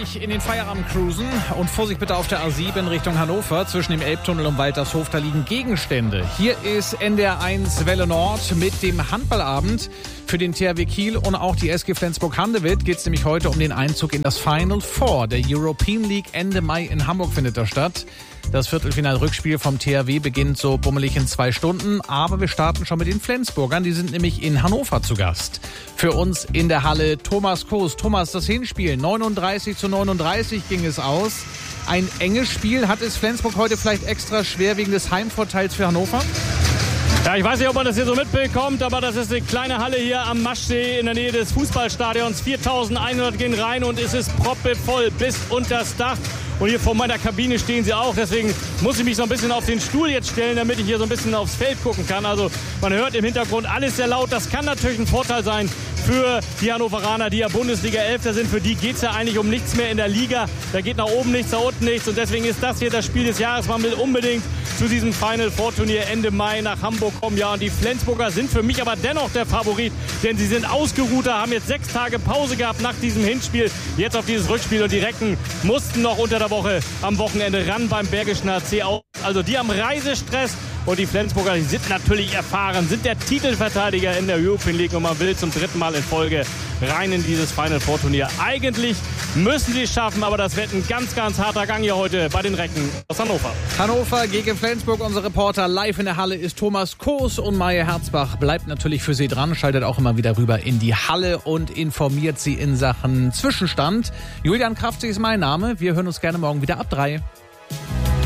Gemütlich in den Feierabend cruisen und Vorsicht bitte auf der A7 Richtung Hannover. Zwischen dem Elbtunnel und Waltershof, da liegen Gegenstände. Hier ist NDR1 Welle Nord mit dem Handballabend. Für den THW Kiel und auch die SG Flensburg-Handewitt geht es nämlich heute um den Einzug in das Final Four. Der European League Ende Mai in Hamburg findet da statt. Das Viertelfinal-Rückspiel vom THW beginnt so bummelig in 2 Stunden. Aber wir starten schon mit den Flensburgern. Die sind nämlich in Hannover zu Gast. Für uns in der Halle Thomas Koos. Thomas, das Hinspiel 39:39 ging es aus. Ein enges Spiel. Hat es Flensburg heute vielleicht extra schwer wegen des Heimvorteils für Hannover? Ja, ich weiß nicht, ob man das hier so mitbekommt, aber das ist eine kleine Halle hier am Maschsee in der Nähe des Fußballstadions. 4.100 gehen rein und es ist proppevoll bis unters Dach. Und hier vor meiner Kabine stehen sie auch. Deswegen muss ich mich so ein bisschen auf den Stuhl jetzt stellen, damit ich hier so ein bisschen aufs Feld gucken kann. Also man hört im Hintergrund alles sehr laut. Das kann natürlich ein Vorteil sein für die Hannoveraner, die ja Bundesliga 11. sind. Für die geht es ja eigentlich um nichts mehr in der Liga. Da geht nach oben nichts, nach unten nichts. Und deswegen ist das hier das Spiel des Jahres. Man will unbedingt zu diesem Final Four Turnier Ende Mai nach Hamburg kommen. Ja, und die Flensburger sind für mich aber dennoch der Favorit. Denn sie sind ausgeruhter, haben jetzt 6 Tage Pause gehabt nach diesem Hinspiel. Jetzt auf dieses Rückspiel. Und die Recken mussten noch unter der Woche am Wochenende ran beim Bergischen HC. Also die haben Reisestress. Und die Flensburger, die sind natürlich erfahren, sind der Titelverteidiger in der European League und man will zum 3. Mal in Folge rein in dieses Final Four Turnier. Eigentlich müssen sie es schaffen, aber das wird ein ganz, ganz harter Gang hier heute bei den Recken aus Hannover. Hannover gegen Flensburg. Unser Reporter live in der Halle ist Thomas Koos und Maja Herzbach bleibt natürlich für Sie dran, schaltet auch immer wieder rüber in die Halle und informiert Sie in Sachen Zwischenstand. Julian Kraftzig ist mein Name. Wir hören uns gerne morgen wieder ab 3.